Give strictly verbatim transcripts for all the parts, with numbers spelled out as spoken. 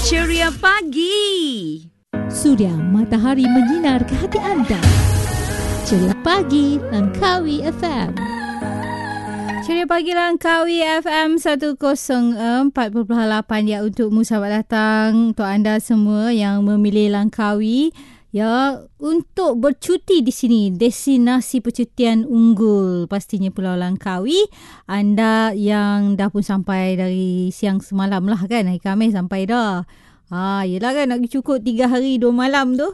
Ceria Pagi. Suria matahari menyinar ke hati anda. Ceria Pagi Langkawi F M. Ceria Pagi Langkawi F M seratus empat perpuluhan lapan ya, untukmu selamat datang untuk anda semua yang memilih Langkawi ya untuk bercuti di sini. Destinasi percutian unggul pastinya Pulau Langkawi. Anda yang dah pun sampai dari siang semalam lah kan, hari Khamis sampai dah. Ah, yelah kan nak cukup tiga hari dua malam tu.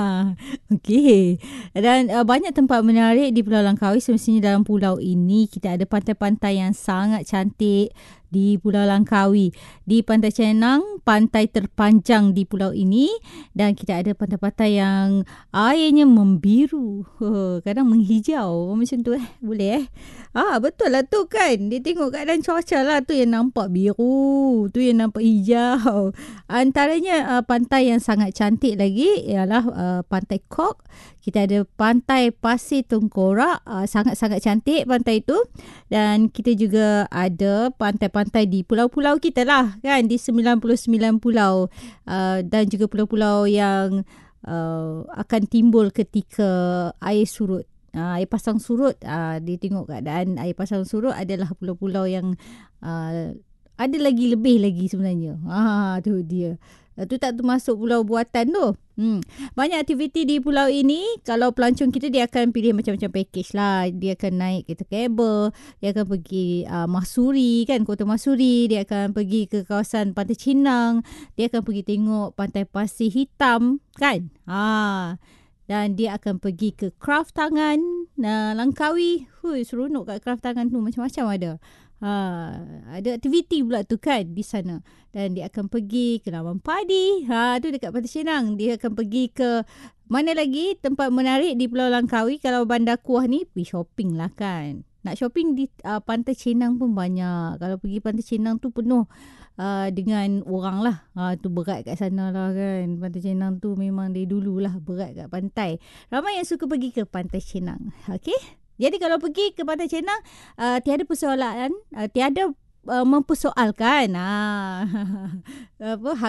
Okey. Dan uh, banyak tempat menarik di Pulau Langkawi. Semestinya dalam pulau ini kita ada pantai-pantai yang sangat cantik di Pulau Langkawi. Di Pantai Cenang, pantai terpanjang di pulau ini, dan kita ada pantai-pantai yang airnya membiru, huh, kadang menghijau macam tu eh. Boleh eh. Ah, betul lah tu kan. Dia tengok keadaan cuaca lah tu yang nampak biru, tu yang nampak hijau. Antaranya uh, pantai yang sangat cantik lagi ialah uh, Pantai Kok. Kita ada Pantai Pasir Tengkorak, uh, sangat-sangat cantik pantai itu. Dan kita juga ada pantai-pantai di pulau-pulau kita lah kan, di sembilan puluh sembilan pulau, uh, dan juga pulau-pulau yang uh, akan timbul ketika air surut. Uh, air pasang surut, uh, dia tengok keadaan air pasang surut adalah pulau-pulau yang uh, ada lagi lebih lagi sebenarnya. Ah, tu dia. Itu tak termasuk pulau buatan tu. Hmm. Banyak aktiviti di pulau ini. Kalau pelancong kita, dia akan pilih macam-macam package lah. Dia akan naik kereta kabel. Dia akan pergi uh, Mahsuri kan, Kota Mahsuri. Dia akan pergi ke kawasan Pantai Cenang. Dia akan pergi tengok Pantai Pasir Hitam kan. Ha. Dan dia akan pergi ke Kraft Tangan nah, Langkawi. Hui, seronok kat Kraft Tangan tu. Macam-macam ada. Ha, ada aktiviti pula tu kan di sana. Dan dia akan pergi ke Laman Padi. Ha, tu dekat Pantai Cenang. Dia akan pergi ke mana lagi tempat menarik di Pulau Langkawi. Kalau Bandar Kuah ni pergi shopping lah kan. Nak shopping di uh, Pantai Cenang pun banyak. Kalau pergi Pantai Cenang tu penuh uh, dengan orang lah. Ha, tu berat kat sana lah kan. Pantai Cenang tu memang dari dulu lah berat kat pantai. Ramai yang suka pergi ke Pantai Cenang. Okey. Jadi kalau pergi ke Pantai Cenang, uh, tiada persoalan, uh, tiada uh, mempersoalkan uh, apa